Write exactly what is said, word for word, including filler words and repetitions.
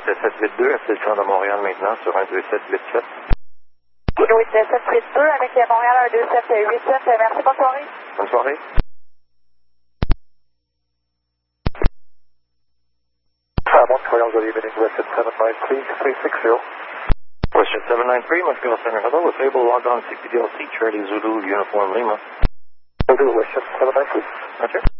sept huit deux, appelez le camp de Montréal maintenant sur un deux sept huit sept. Kilo huit sept huit deux avec Montréal un deux sept huit sept. Merci, bonne soirée. Bonne soirée. Montreal, good evening, Western seven nine three, three six zero. Western seven nine three, Montreal Center, hello. With able log on C P D L C, Charlie Zulu, Uniform Lima. Zulu, Western seven nine three. Roger.